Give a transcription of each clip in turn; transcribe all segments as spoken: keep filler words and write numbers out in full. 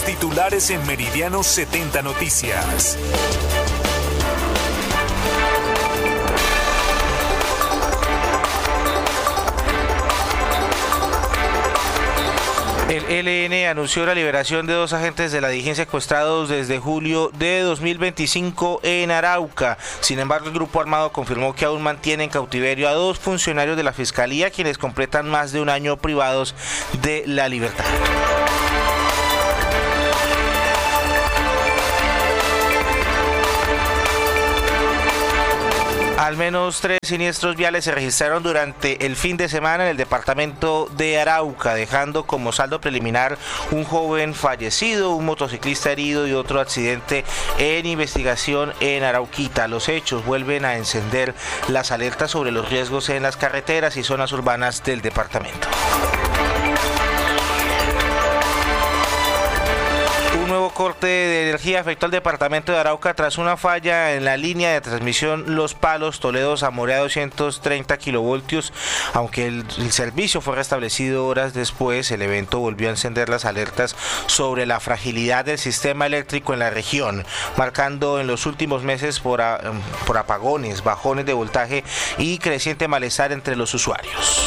Los titulares en Meridiano setenta Noticias. El E L N anunció la liberación de dos agentes de la DIJÍN secuestrados desde julio de dos mil veinticinco en Arauca. Sin embargo, el grupo armado confirmó que aún mantiene en cautiverio a dos funcionarios de la Fiscalía, quienes completan más de un año privados de la libertad. Al menos tres siniestros viales se registraron durante el fin de semana en el departamento de Arauca, dejando como saldo preliminar un joven fallecido, un motociclista herido y otro accidente en investigación en Arauquita. Los hechos vuelven a encender las alertas sobre los riesgos en las carreteras y zonas urbanas del departamento. Un nuevo corte de energía afectó al departamento de Arauca tras una falla en la línea de transmisión Los Palos, Toledo, Zamora, doscientos treinta kilovoltios. Aunque el, el servicio fue restablecido horas después, el evento volvió a encender las alertas sobre la fragilidad del sistema eléctrico en la región, marcando en los últimos meses por, a, por apagones, bajones de voltaje y creciente malestar entre los usuarios.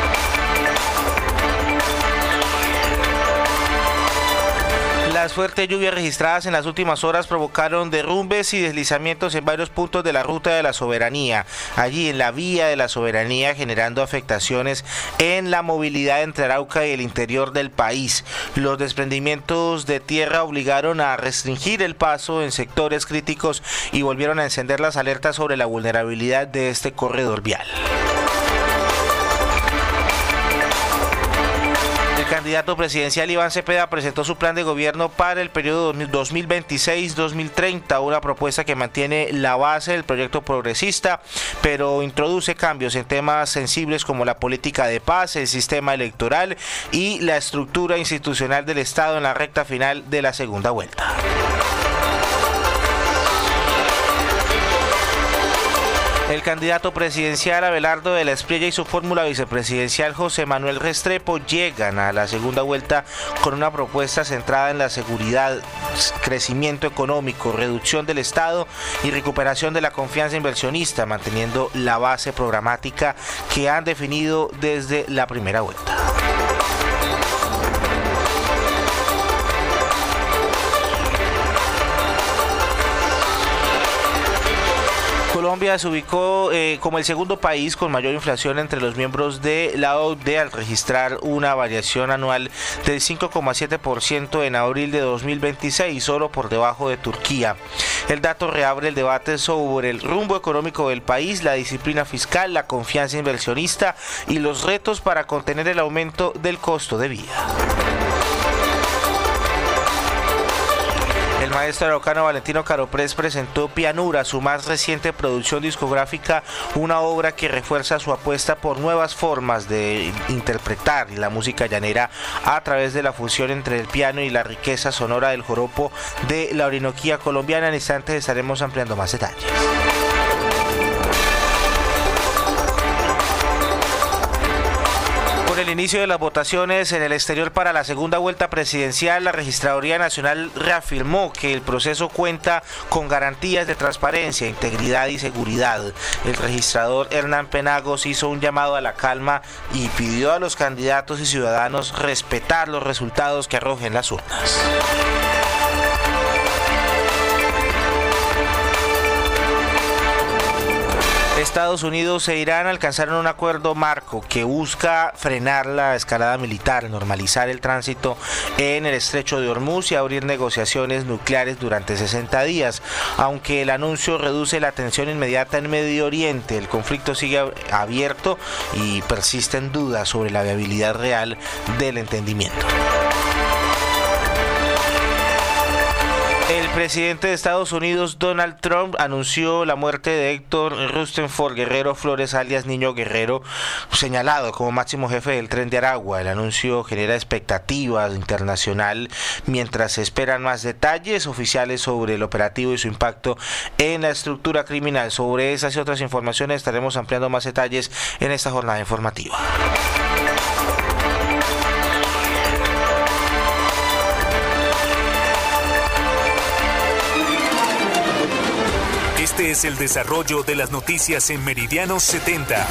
Las fuertes lluvias registradas en las últimas horas provocaron derrumbes y deslizamientos en varios puntos de la Ruta de la Soberanía, allí en la Vía de la Soberanía, generando afectaciones en la movilidad entre Arauca y el interior del país. Los desprendimientos de tierra obligaron a restringir el paso en sectores críticos y volvieron a encender las alertas sobre la vulnerabilidad de este corredor vial. El candidato presidencial Iván Cepeda presentó su plan de gobierno para el periodo dos mil veintiséis dos mil treinta, una propuesta que mantiene la base del proyecto progresista, pero introduce cambios en temas sensibles como la política de paz, el sistema electoral y la estructura institucional del Estado en la recta final de la segunda vuelta. El candidato presidencial Abelardo de la Espriella y su fórmula vicepresidencial José Manuel Restrepo llegan a la segunda vuelta con una propuesta centrada en la seguridad, crecimiento económico, reducción del Estado y recuperación de la confianza inversionista, manteniendo la base programática que han definido desde la primera vuelta. Colombia se ubicó eh, como el segundo país con mayor inflación entre los miembros de la O C D E al registrar una variación anual del cinco coma siete por ciento en abril de dos mil veintiséis, solo por debajo de Turquía. El dato reabre el debate sobre el rumbo económico del país, la disciplina fiscal, la confianza inversionista y los retos para contener el aumento del costo de vida. El maestro araucano Valentino Caroprés presentó Pianura, su más reciente producción discográfica, una obra que refuerza su apuesta por nuevas formas de interpretar la música llanera a través de la fusión entre el piano y la riqueza sonora del joropo de la Orinoquía colombiana. En instantes estaremos ampliando más detalles. Con el inicio de las votaciones en el exterior para la segunda vuelta presidencial, la Registraduría Nacional reafirmó que el proceso cuenta con garantías de transparencia, integridad y seguridad. El registrador Hernán Penagos hizo un llamado a la calma y pidió a los candidatos y ciudadanos respetar los resultados que arrojen las urnas. Estados Unidos e Irán alcanzaron un acuerdo marco que busca frenar la escalada militar, normalizar el tránsito en el estrecho de Hormuz y abrir negociaciones nucleares durante sesenta días. Aunque el anuncio reduce la tensión inmediata en Medio Oriente, el conflicto sigue abierto y persisten dudas sobre la viabilidad real del entendimiento. El presidente de Estados Unidos, Donald Trump, anunció la muerte de Héctor Rustenford Guerrero Flores, alias Niño Guerrero, señalado como máximo jefe del Tren de Aragua. El anuncio genera expectativas internacional mientras se esperan más detalles oficiales sobre el operativo y su impacto en la estructura criminal. Sobre esas y otras informaciones estaremos ampliando más detalles en esta jornada informativa. Este es el desarrollo de las noticias en Meridiano setenta.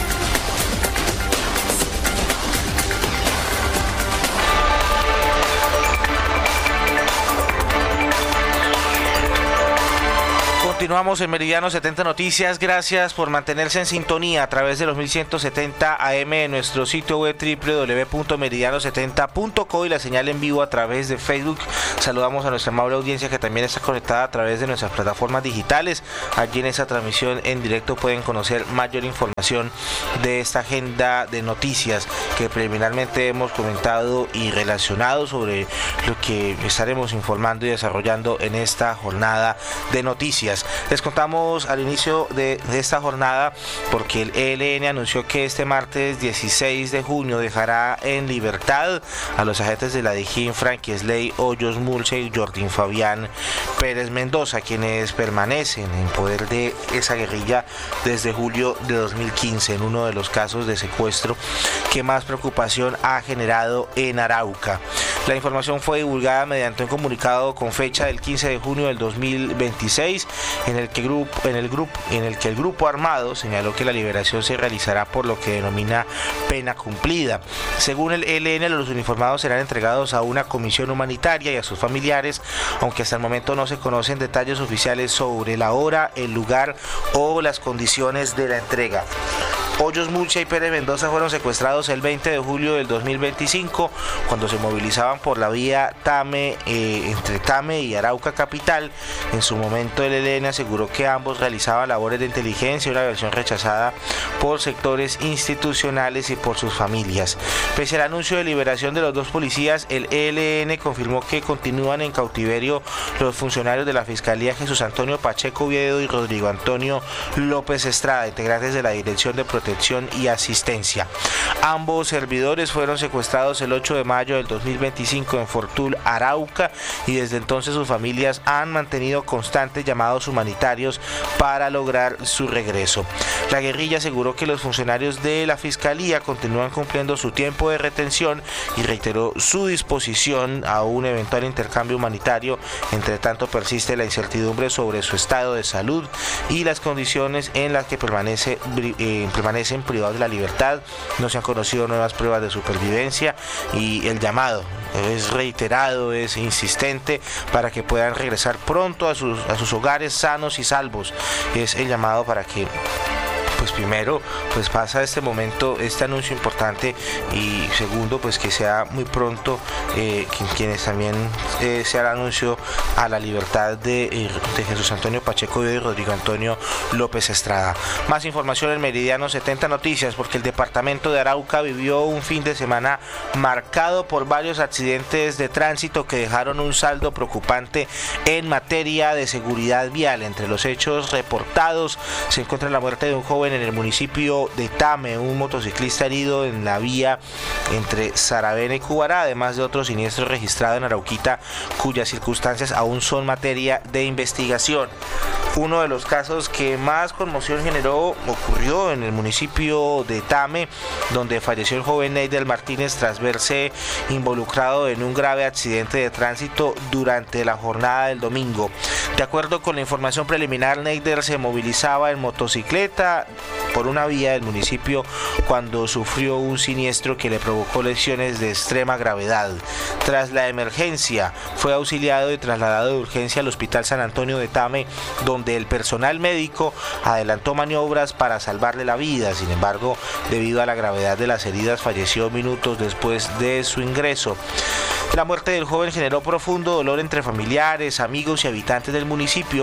Continuamos en Meridiano setenta Noticias. Gracias por mantenerse en sintonía a través de los mil ciento setenta A M en nuestro sitio web doble u doble u doble u punto meridiano setenta punto co y la señal en vivo a través de Facebook. Saludamos a nuestra amable audiencia que también está conectada a través de nuestras plataformas digitales. Allí en esa transmisión en directo pueden conocer mayor información de esta agenda de noticias que preliminarmente hemos comentado y relacionado sobre lo que estaremos informando y desarrollando en esta jornada de noticias. Les contamos al inicio de, de esta jornada porque el E L N anunció que este martes dieciséis de junio dejará en libertad a los agentes de la DIJÍN Franquesley Hoyos Mulche y Jordín Fabián Pérez Mendoza, quienes permanecen en poder de esa guerrilla desde julio de dos mil quince, en uno de los casos de secuestro que más preocupación ha generado en Arauca. La información fue divulgada mediante un comunicado con fecha del quince de junio del dos mil veintiséis, en el que grupo, en el grupo, en el que el grupo armado señaló que la liberación se realizará por lo que denomina pena cumplida. Según el E L N, los uniformados serán entregados a una comisión humanitaria y a sus familiares, aunque hasta el momento no se conocen detalles oficiales sobre la hora, el lugar o las condiciones de la entrega. Hoyos Mulche y Pérez Mendoza fueron secuestrados el veinte de julio del dos mil veinticinco cuando se movilizaban por la vía Tame, eh, entre Tame y Arauca capital. En su momento el E L N aseguró que ambos realizaban labores de inteligencia, una versión rechazada por sectores institucionales y por sus familias. Pese al anuncio de liberación de los dos policías, el E L N confirmó que continúan en cautiverio los funcionarios de la Fiscalía Jesús Antonio Pacheco Oviedo y Rodrigo Antonio López Estrada, integrantes de la Dirección de Protección y Asistencia. Ambos servidores fueron secuestrados el ocho de mayo del dos mil veinticinco en Fortul, Arauca, y desde entonces sus familias han mantenido constantes llamados humanitarios para lograr su regreso. La guerrilla aseguró que los funcionarios de la Fiscalía continúan cumpliendo su tiempo de retención y reiteró su disposición a un eventual intercambio humanitario. Entre tanto, persiste la incertidumbre sobre su estado de salud y las condiciones en las que permanece, eh, permanecen privados de la libertad. No se han conocido nuevas pruebas de supervivencia y el llamado es reiterado, es insistente para que puedan regresar pronto a sus, a sus hogares sanos y salvos. Es el llamado para que pues primero pues pasa este momento, este anuncio importante, y segundo pues que sea muy pronto eh, quienes también eh, sea el anuncio a la libertad de, eh, de Jesús Antonio Pacheco y Rodrigo Antonio López Estrada. Más información en Meridiano setenta Noticias, porque el departamento de Arauca vivió un fin de semana marcado por varios accidentes de tránsito que dejaron un saldo preocupante en materia de seguridad vial. Entre los hechos reportados se encuentra la muerte de un joven en el municipio de Tame, un motociclista herido en la vía entre Saravena y Cubará, además de otro siniestro registrado en Arauquita, cuyas circunstancias aún son materia de investigación. Uno de los casos que más conmoción generó ocurrió en el municipio de Tame, donde falleció el joven Neider Martínez tras verse involucrado en un grave accidente de tránsito durante la jornada del domingo. De acuerdo con la información preliminar, Neider se movilizaba en motocicleta por una vía del municipio cuando sufrió un siniestro que le provocó lesiones de extrema gravedad. Tras la emergencia, fue auxiliado y trasladado de urgencia al Hospital San Antonio de Tame, donde el personal médico adelantó maniobras para salvarle la vida. Sin embargo, debido a la gravedad de las heridas, falleció minutos después de su ingreso. La muerte del joven generó profundo dolor entre familiares, amigos y habitantes del municipio,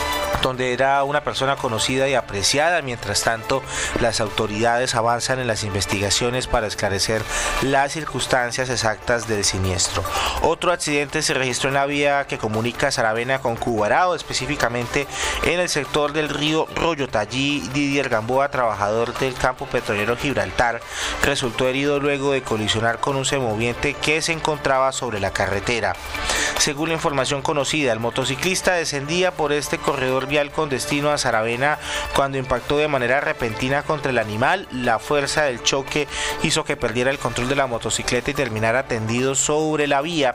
donde era una persona conocida y apreciada. Mientras tanto, las autoridades avanzan en las investigaciones para esclarecer las circunstancias exactas del siniestro. Otro accidente se registró en la vía que comunica Saravena con Cubará, específicamente en el sector del río Royota. Allí Didier Gamboa, trabajador del campo petrolero Gibraltar, resultó herido luego de colisionar con un semoviente que se encontraba sobre la carretera. Según la información conocida, el motociclista descendía por este corredor vial con destino a Saravena cuando impactó de manera repentina contra el animal. La fuerza del choque hizo que perdiera el control de la motocicleta y terminara tendido sobre la vía.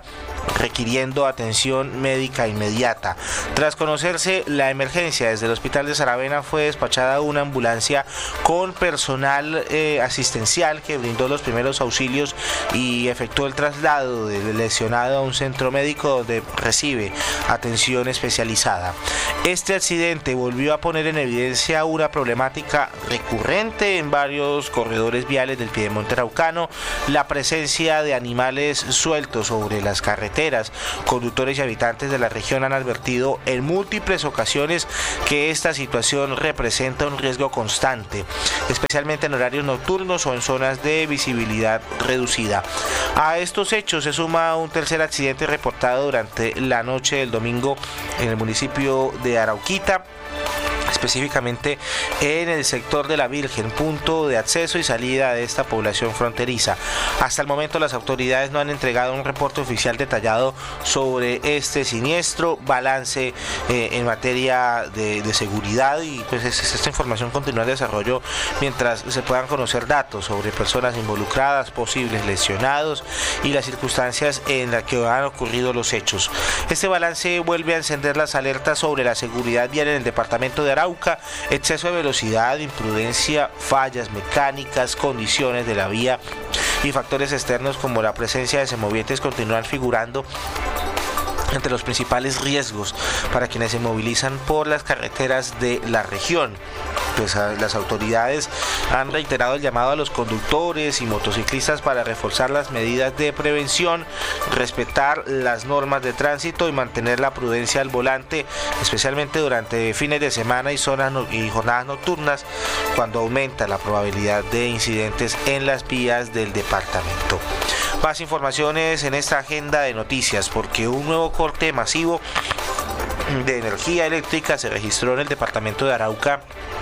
requiriendo atención médica inmediata. Tras conocerse la emergencia, desde el hospital de Saravena fue despachada una ambulancia con personal eh, asistencial que brindó los primeros auxilios y efectuó el traslado del lesionado a un centro médico donde recibe atención especializada. Este accidente volvió a poner en evidencia una problemática recurrente en varios corredores viales del piedemonte araucano: la presencia de animales sueltos sobre las carreteras. Conductores y habitantes de la región han advertido en múltiples ocasiones que esta situación representa un riesgo constante, especialmente en horarios nocturnos o en zonas de visibilidad reducida. A estos hechos se suma un tercer accidente reportado durante la noche del domingo en el municipio de Arauquita, específicamente en el sector de la Virgen, punto de acceso y salida de esta población fronteriza. Hasta el momento las autoridades no han entregado un reporte oficial detallado sobre este siniestro. Balance eh, en materia de, de seguridad, y pues es, esta información continúa en desarrollo mientras se puedan conocer datos sobre personas involucradas, posibles lesionados y las circunstancias en las que han ocurrido los hechos. Este balance vuelve a encender las alertas sobre la seguridad vial en el departamento de Arauca. Exceso de velocidad, imprudencia, fallas mecánicas, condiciones de la vía y factores externos como la presencia de semovientes continúan figurando entre los principales riesgos para quienes se movilizan por las carreteras de la región. Pues las autoridades han reiterado el llamado a los conductores y motociclistas para reforzar las medidas de prevención, respetar las normas de tránsito y mantener la prudencia al volante, especialmente durante fines de semana y zonas no- y jornadas nocturnas, cuando aumenta la probabilidad de incidentes en las vías del departamento. Más informaciones en esta agenda de noticias, porque un nuevo corte masivo de energía eléctrica se registró en el departamento de Arauca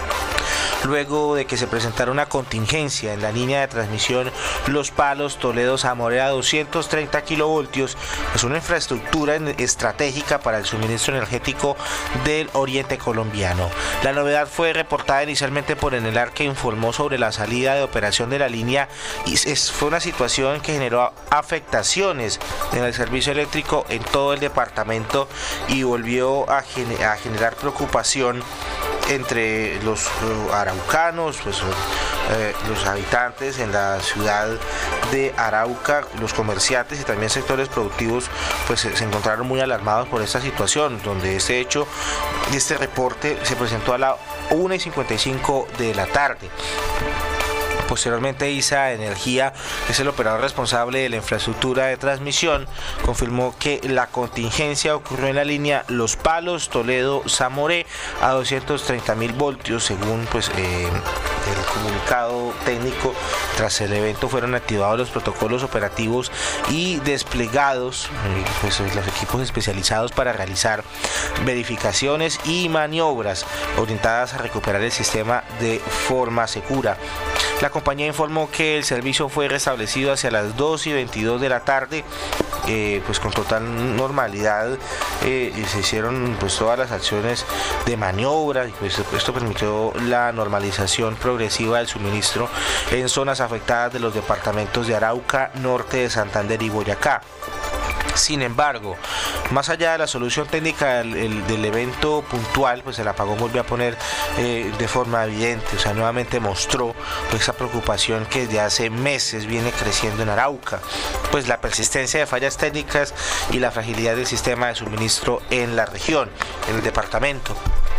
luego de que se presentara una contingencia en la línea de transmisión Los Palos Toledo Zamora a doscientos treinta kilovoltios. Es una infraestructura estratégica para el suministro energético del oriente colombiano. La novedad fue reportada inicialmente por Enelar, que informó sobre la salida de operación de la línea, y es, fue una situación que generó afectaciones en el servicio eléctrico en todo el departamento y volvió a, gener, a generar preocupación entre los uh, araucanos, pues, eh, los habitantes en la ciudad de Arauca, los comerciantes y también sectores productivos, pues se, se encontraron muy alarmados por esta situación, donde este hecho, este reporte se presentó a la una y cincuenta y cinco de la tarde. Posteriormente, I S A Energía, que es el operador responsable de la infraestructura de transmisión, confirmó que la contingencia ocurrió en la línea Los Palos Toledo Zamoré a doscientos treinta mil voltios. Según pues eh, el comunicado técnico, tras el evento fueron activados los protocolos operativos y desplegados eh, pues, los equipos especializados para realizar verificaciones y maniobras orientadas a recuperar el sistema de forma segura. La compañía informó que el servicio fue restablecido hacia las dos y veintidós de la tarde, eh, pues con total normalidad. Eh, y se hicieron pues todas las acciones de maniobra, y pues esto permitió la normalización progresiva del suministro en zonas afectadas de los departamentos de Arauca, Norte de Santander y Boyacá. Sin embargo, más allá de la solución técnica del, el, del evento puntual, pues el apagón volvió a poner eh, de forma evidente, o sea, nuevamente mostró pues, esa preocupación que desde hace meses viene creciendo en Arauca, pues la persistencia de fallas técnicas y la fragilidad del sistema de suministro en la región, en el departamento.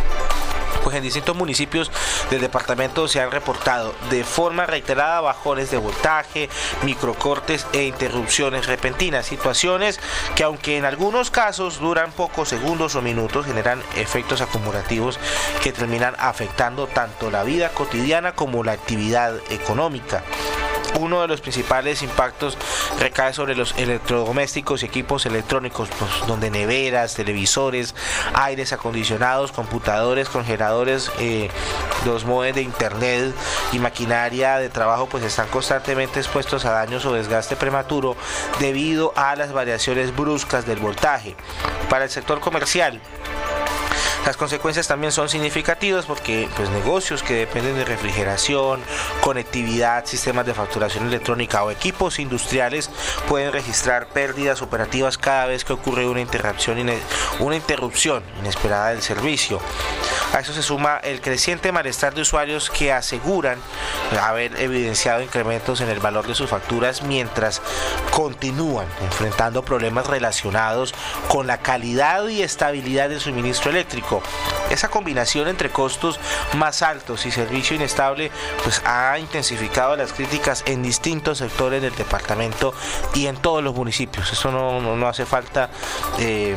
Pues en distintos municipios del departamento se han reportado de forma reiterada bajones de voltaje, microcortes e interrupciones repentinas, situaciones que, aunque en algunos casos duran pocos segundos o minutos, generan efectos acumulativos que terminan afectando tanto la vida cotidiana como la actividad económica. Uno de los principales impactos recae sobre los electrodomésticos y equipos electrónicos, pues, donde neveras, televisores, aires acondicionados, computadores, congeladores, eh, los modems de internet y maquinaria de trabajo pues están constantemente expuestos a daños o desgaste prematuro debido a las variaciones bruscas del voltaje. Para el sector comercial, Las consecuencias también son significativas porque pues, negocios que dependen de refrigeración, conectividad, sistemas de facturación electrónica o equipos industriales pueden registrar pérdidas operativas cada vez que ocurre una interrupción, una interrupción inesperada del servicio. A eso se suma el creciente malestar de usuarios que aseguran haber evidenciado incrementos en el valor de sus facturas mientras continúan enfrentando problemas relacionados con la calidad y estabilidad del suministro eléctrico. Esa combinación entre costos más altos y servicio inestable pues ha intensificado las críticas en distintos sectores del departamento y en todos los municipios. Eso no, no, no hace falta eh,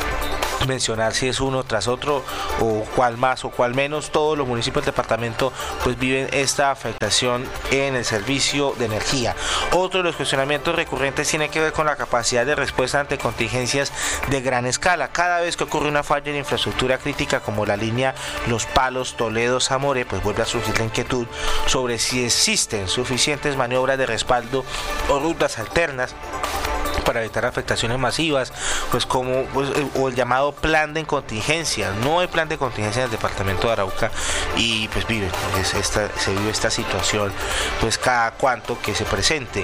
mencionar si es uno tras otro o cuál más o cuál menos. Todos los municipios del departamento pues viven esta afectación en el servicio de energía. Otro de los cuestionamientos recurrentes tiene que ver con la capacidad de respuesta ante contingencias de gran escala. Cada vez que ocurre una falla en infraestructura crítica como la línea Los Palos Toledo-Zamoré, pues vuelve a surgir la inquietud sobre si existen suficientes maniobras de respaldo o rutas alternas para evitar afectaciones masivas, pues como pues, o el llamado plan de contingencia. No hay plan de contingencia en el departamento de Arauca y pues vive, es esta, se vive esta situación pues cada cuanto que se presente.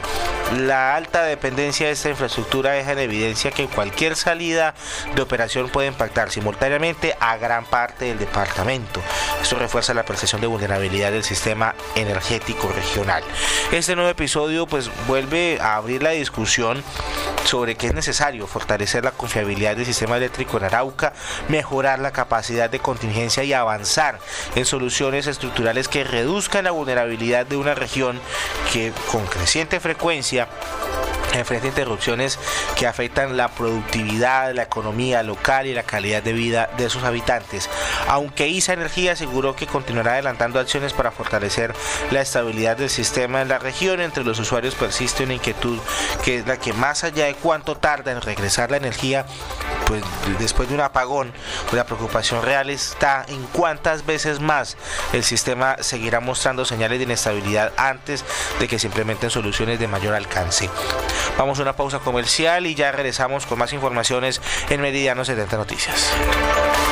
La alta dependencia de esta infraestructura deja en evidencia que cualquier salida de operación puede impactar simultáneamente a gran parte del departamento. Esto refuerza la percepción de vulnerabilidad del sistema energético regional. Este nuevo episodio pues vuelve a abrir la discusión sobre que es necesario fortalecer la confiabilidad del sistema eléctrico en Arauca, mejorar la capacidad de contingencia y avanzar en soluciones estructurales que reduzcan la vulnerabilidad de una región que con creciente frecuencia enfrenta interrupciones que afectan la productividad, la economía local y la calidad de vida de sus habitantes. Aunque I S A Energía aseguró que continuará adelantando acciones para fortalecer la estabilidad del sistema en la región, entre los usuarios persiste una inquietud que es la que, más allá de cuánto tarda en regresar la energía, pues después de un apagón, pues la preocupación real está en cuántas veces más el sistema seguirá mostrando señales de inestabilidad antes de que se implementen soluciones de mayor alcance. Vamos a una pausa comercial y ya regresamos con más informaciones en Meridiano setenta Noticias.